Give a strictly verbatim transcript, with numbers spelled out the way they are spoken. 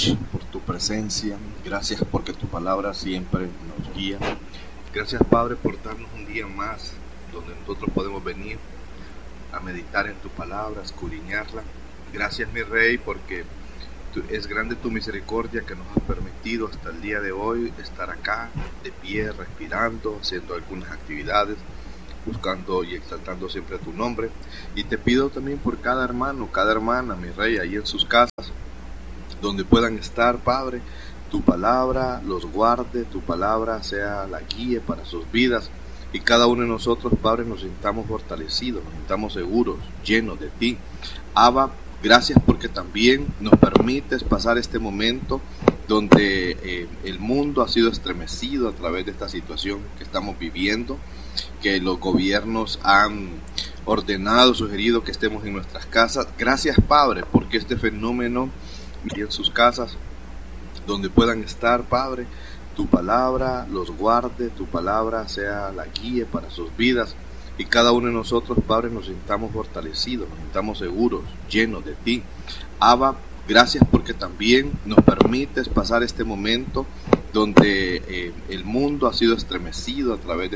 noche por tu presencia. Gracias porque tu palabra siempre nos guía. Gracias, Padre, por darnos un día más donde nosotros podemos venir a meditar en tu palabra, a escudriñarla. Gracias, mi Rey, porque tu- es grande tu misericordia que nos has permitido hasta el día de hoy estar acá, de pie, respirando, haciendo algunas actividades, buscando y exaltando siempre tu nombre. Y te pido también por cada hermano, cada hermana, mi Rey, ahí en sus casas, donde puedan estar, Padre, tu palabra los guarde, tu palabra sea la guía para sus vidas, y cada uno de nosotros, Padre, nos sintamos fortalecidos, nos sintamos seguros, llenos de ti. Abba, gracias porque también nos permites pasar este momento donde eh, el mundo ha sido estremecido a través de esta situación que estamos viviendo, que los gobiernos han ordenado, sugerido que estemos en nuestras casas. Gracias, Padre, porque este fenómeno y en sus casas, donde puedan estar, Padre, tu palabra los guarde, tu palabra sea la guía para sus vidas, y cada uno de nosotros, Padre, nos sintamos fortalecidos, nos sintamos seguros, llenos de ti. Abba, gracias porque también nos permites pasar este momento donde eh, el mundo ha sido estremecido a través de